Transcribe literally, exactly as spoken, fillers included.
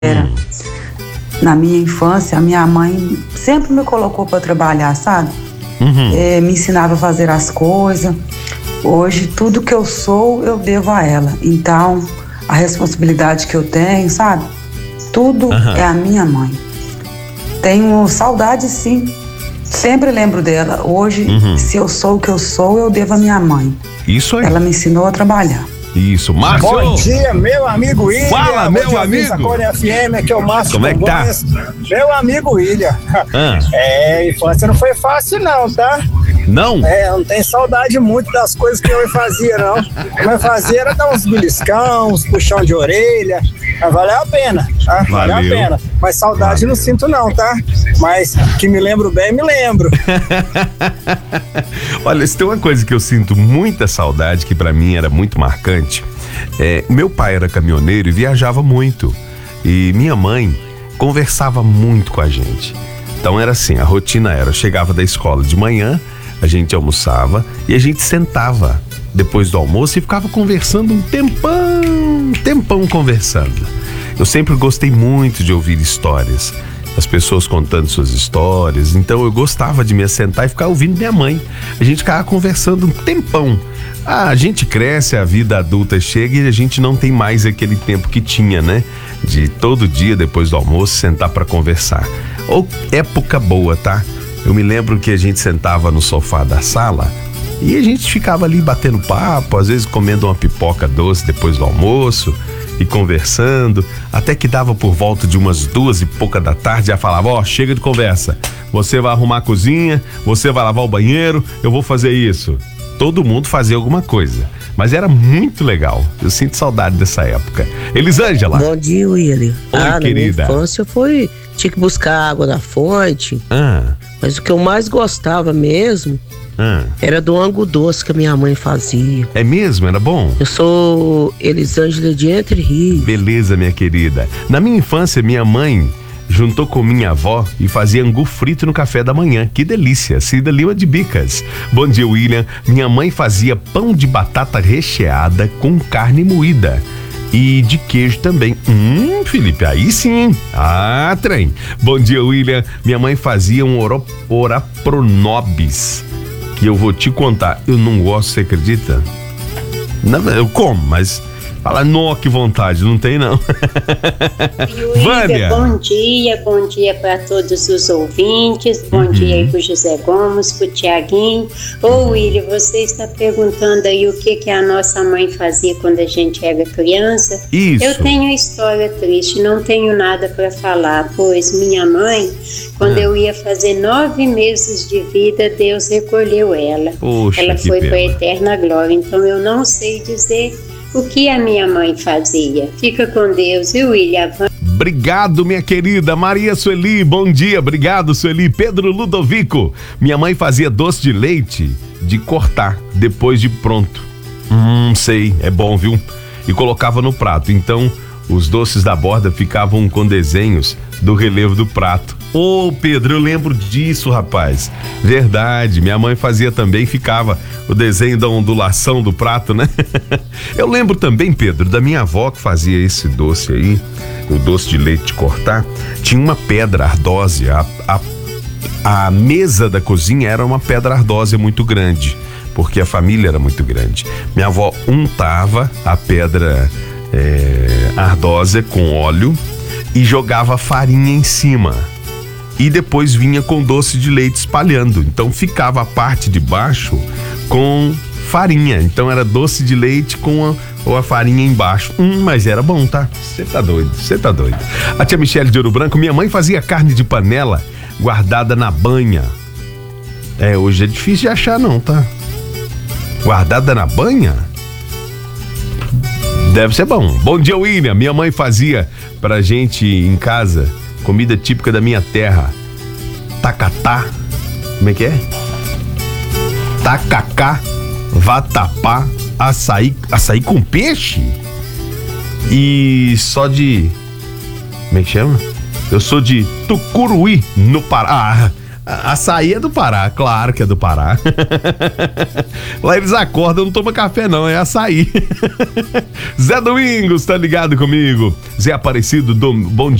Era. Na minha infância, a minha mãe sempre me colocou para trabalhar, sabe? Uhum. É, me ensinava a fazer as coisas. Hoje, tudo que eu sou, eu devo a ela. Então, a responsabilidade que eu tenho, sabe? Tudo Uhum. é a minha mãe. Tenho saudade, sim. Sempre lembro dela. Hoje, Uhum. se eu sou o que eu sou, eu devo a minha mãe. Isso aí. Ela me ensinou a trabalhar. Isso, Márcio. Bom dia, meu amigo William. Fala, Bom meu dia, amigo. Cone F M, aqui é o Márcio. Como é que tá? Congonhas. Meu amigo William. Ah. É, infância não foi fácil não, tá? Não? É, eu não tenho saudade muito das coisas que eu fazia, não. O que eu fazia era dar uns beliscão, uns puxão de orelha. Mas valeu a pena, tá? Valeu, Valeu. a pena. Mas saudade não sinto não, tá? Mas que me lembro bem, me lembro. Olha, se tem uma coisa que eu sinto muita saudade, que pra mim era muito marcante, é, meu pai era caminhoneiro e viajava muito. E minha mãe conversava muito com a gente. Então era assim, a rotina era, eu chegava da escola de manhã, a gente almoçava e a gente sentava depois do almoço e ficava conversando um tempão, um tempão conversando. Eu sempre gostei muito de ouvir histórias, as pessoas contando suas histórias, então eu gostava de me assentar e ficar ouvindo minha mãe. A gente ficava conversando um tempão. Ah, a gente cresce, a vida adulta chega e a gente não tem mais aquele tempo que tinha, né? De todo dia, depois do almoço, sentar pra conversar. Ou época boa, tá? Eu me lembro que a gente sentava no sofá da sala e a gente ficava ali batendo papo, às vezes comendo uma pipoca doce depois do almoço e conversando, até que dava por volta de umas duas e pouca da tarde, já falava, ó, oh, chega de conversa, você vai arrumar a cozinha, você vai lavar o banheiro, eu vou fazer isso. Todo mundo fazia alguma coisa, mas era muito legal. Eu sinto saudade dessa época. Elisângela. Bom dia, William. Oi, ah, querida. Na minha infância foi, tinha que buscar água na fonte, Ah, mas o que eu mais gostava mesmo ah. era do angu doce que a minha mãe fazia. É mesmo? Era bom? Eu sou Elisângela de Entre Rios. Beleza, minha querida. Na minha infância, minha mãe juntou com minha avó e fazia angu frito no café da manhã. Que delícia, Cida Lima de Bicas. Bom dia, William. Minha mãe fazia pão de batata recheada com carne moída. E de queijo também. Hum, Felipe, aí sim. Ah, trem. Bom dia, William. Minha mãe fazia um oro, orapronobis, que eu vou te contar. Eu não gosto, você acredita? Não, eu como, mas fala, nó, que vontade, não tem não. Vânia, bom dia, bom dia para todos os ouvintes, bom Uhum. dia aí pro José Gomes, pro Tiaguinho. Ô William, você está perguntando aí o que que a nossa mãe fazia quando a gente era criança? Isso. Eu tenho uma história triste, não tenho nada para falar, pois minha mãe, quando Ah. eu ia fazer nove meses de vida, Deus recolheu ela. Poxa, ela que foi para a pena. eterna glória, então eu não sei dizer o que a minha mãe fazia. Fica com Deus, viu, William? Obrigado, minha querida Maria Sueli, bom dia, obrigado, Sueli. Pedro Ludovico, minha mãe fazia doce de leite de cortar depois de pronto. Hum, sei, é bom, viu? E colocava no prato, então os doces da borda ficavam com desenhos do relevo do prato. Ô, oh, Pedro, eu lembro disso, rapaz. Verdade, minha mãe fazia também, ficava o desenho da ondulação do prato, né? Eu lembro também, Pedro, da minha avó que fazia esse doce aí, o doce de leite de cortar. Tinha uma pedra ardósia, a, a, a mesa da cozinha era uma pedra ardósia muito grande, porque a família era muito grande. Minha avó untava a pedra é, ardósia com óleo e jogava farinha em cima. E depois vinha com doce de leite espalhando. Então ficava a parte de baixo com farinha. Então era doce de leite com a, ou a farinha embaixo. Hum, mas era bom, tá? Você tá doido, você tá doido. A tia Michele de Ouro Branco, minha mãe fazia carne de panela guardada na banha. É, hoje é difícil de achar não, tá? Guardada na banha? Deve ser bom. Bom dia, William. Minha mãe fazia pra gente em casa comida típica da minha terra. Tacatá. Como é que é? Tacacá, vatapá, açaí, açaí com peixe? E só de... Como é que chama? Eu sou de Tucuruí, no Pará. Ah, A- Açaí é do Pará, claro que é do Pará. Lá eles acordam, não toma café não, é açaí. Zé Domingos, tá ligado comigo? Zé Aparecido, do, bom